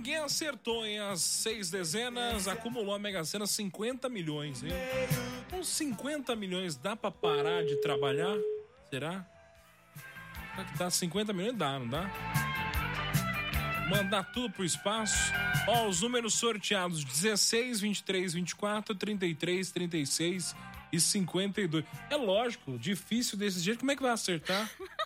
ninguém acertou, hein? As 6 dezenas, acumulou a Mega Sena 50 milhões, hein? Com 50 milhões dá pra parar de trabalhar? Será? Será que dá 50 milhões? Dá, não dá? Mandar tudo pro espaço. Ó, os números sorteados: 16, 23, 24, 33, 36 e 52. É lógico, difícil desse jeito. Como é que vai acertar?